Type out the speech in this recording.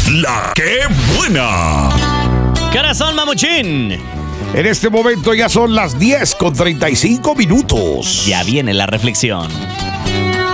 La que buena. Corazón mamuchín. En este momento ya son las 10:35. Ya viene la reflexión.